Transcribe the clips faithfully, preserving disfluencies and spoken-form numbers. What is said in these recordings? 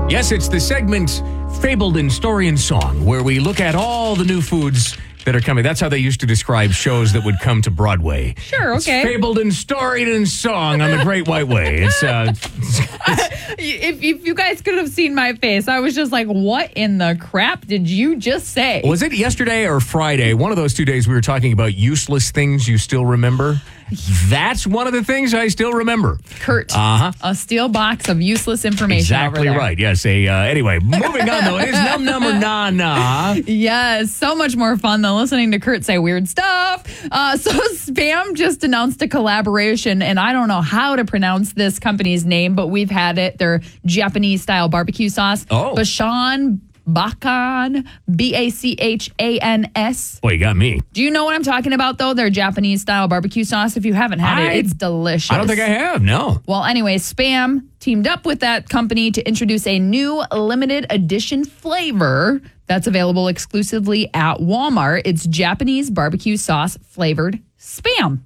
Yes, it's the segment Fabled in Story and Song, where we look at all the new foods that are coming. That's how they used to describe shows that would come to Broadway. Sure, okay. It's fabled and storied and song on the Great White Way. It's uh, if, if you guys could have seen my face, I was just like, what in the crap did you just say? Was it yesterday or Friday? One of those two days we were talking about useless things you still remember. That's one of the things I still remember. Kurt, uh-huh. a steel box of useless information exactly over there. right. Yes. A, uh, anyway, moving on, though. It is Num Num or Nah Nah. Yes, so much more fun than listening to Kurt say weird stuff. Uh, so Spam just announced a collaboration, and I don't know how to pronounce this company's name, but we've had it. Their Japanese-style barbecue sauce. Oh. Bashan Bakan, B A C H A N S. Boy, you got me. Do you know what I'm talking about, though? Their Japanese-style barbecue sauce. If you haven't had I, it, it's delicious. I don't think I have, no. Well, anyway, Spam teamed up with that company to introduce a new limited edition flavor that's available exclusively at Walmart. It's Japanese barbecue sauce flavored Spam.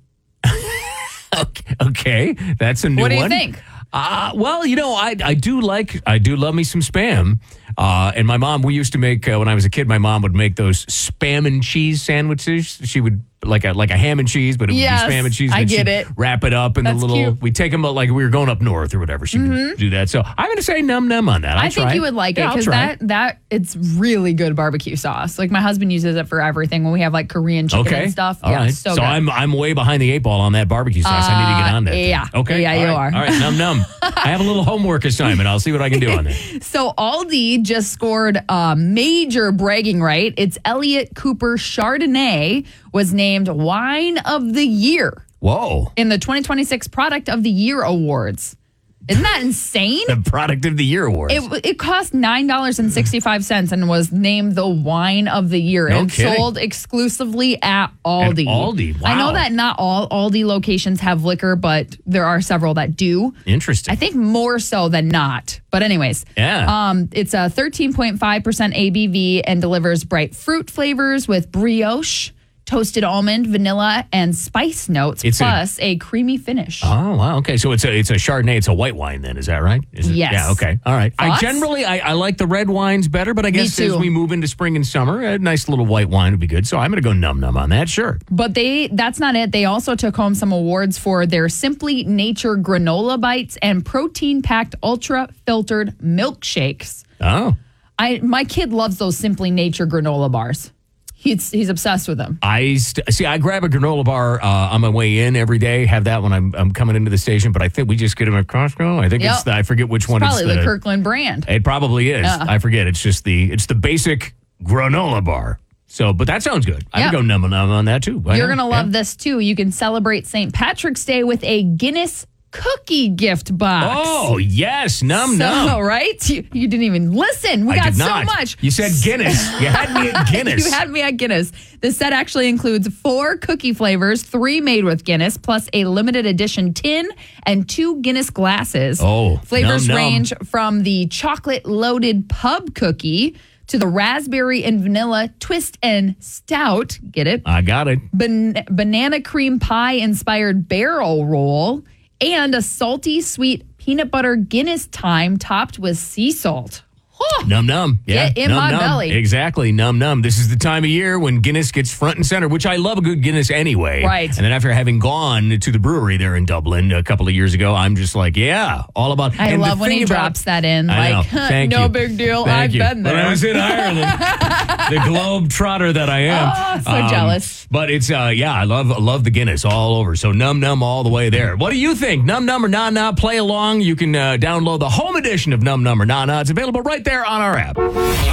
okay, okay, that's a new one. What do you think? Uh, well, you know, I I do like, I do love me some Spam. Uh, and my mom, we used to make, uh, when I was a kid, my mom would make those Spam and cheese sandwiches. She would, like a like a ham and cheese, but it would yes, be Spam and cheese. And I get she'd it. Wrap it up in That's the little, cute. we'd take them like we were going up north or whatever. She Mm-hmm. would do that. So I'm going to say num num on that. I'll I think try you would like yeah, it I'll because try that, that, it's really good barbecue sauce. Like my husband uses it for everything when we have like Korean chicken Okay. and stuff. All yeah, right. so, So, good. I'm I'm way behind the eight ball on that barbecue sauce. I need to get on that. Uh, yeah. thing. Okay. Yeah, All you right. are. All right. Num num. I have a little homework assignment. I'll see what I can do on that. So Aldi just scored a major bragging right. It's Elliott Cooper Chardonnay was named Wine of the Year Whoa. in the twenty twenty-six Product of the Year Awards. Isn't that insane? The Product of the Year Awards. It, it cost nine dollars and sixty-five cents and was named the Wine of the Year No and kidding. sold exclusively at Aldi. At Aldi, wow. I know that not all Aldi locations have liquor, but there are several that do. Interesting. I think more so than not. But anyways, Yeah. um, it's a thirteen point five percent A B V and delivers bright fruit flavors with brioche, toasted almond, vanilla, and spice notes, It's a- plus a, creamy finish. Oh, wow. Okay. So it's a it's a Chardonnay. It's a white wine then. Is that right? Is it? Yes. Yeah. Okay. All right. I Thoughts? generally, I, I like the red wines better, but I guess too. as we move into spring and summer, a nice little white wine would be good. So I'm going to go num num on that. Sure. But they that's not it. They also took home some awards for their Simply Nature granola bites and protein-packed ultra-filtered milkshakes. Oh. I my kid loves those Simply Nature granola bars. He's he's obsessed with them. I st- see. I grab a granola bar uh, on my way in every day. Have that when I'm I'm coming into the station. But I think we just get them at Costco. I think Yep. it's the, I forget which one. Probably it's the Kirkland brand. It probably is. Yeah. I forget. It's just the it's the basic granola bar. So, but that sounds good. I Yep. can go num num on that too. Why You're not? going to love Yeah. this too. You can celebrate Saint Patrick's Day with a Guinness cookie gift box. Oh yes, num So, num. right? You, you didn't even listen. We I got did so not. much. You said Guinness. You had me at Guinness. You had me at Guinness. The set actually includes four cookie flavors, three made with Guinness, plus a limited edition tin and two Guinness glasses. Oh, Flavors num, num. range from the chocolate loaded pub cookie to the raspberry and vanilla twist and stout. Get it? I got it. Ban- banana cream pie inspired barrel roll, and a salty sweet peanut butter Guinness time topped with sea salt. Huh. Num num. Yeah. Get in num, my num. belly. Exactly. Num num. This is the time of year when Guinness gets front and center, which I love a good Guinness anyway. Right. And then after having gone to the brewery there in Dublin a couple of years ago, I'm just like, yeah, all about. I and the love when thing he about- drops that in. I know. Like, Thank no you. big deal. Thank I've you. been there. When I was in Ireland, the globe trotter that I am. Oh, so jealous. But it's uh, yeah, I love love the Guinness all over. So num num all the way there. What do you think? Num num or nah nah? Play along. You can uh, download the home edition of Num Num or Nah Nah. It's available right there on our app.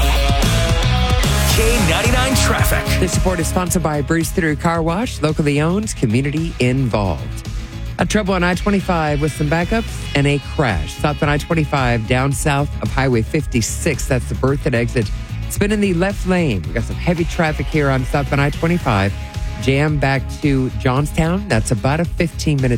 K ninety-nine Traffic. This report is sponsored by Bruce Theory Car Wash, locally owned, community involved. A trouble on I twenty-five with some backups and a crash. Stopped on I twenty-five down south of Highway fifty-six. That's the Berthoud exit. Spin in the left lane. We got some heavy traffic here on south on I twenty-five. Jam back to Johnstown. That's about a fifteen minute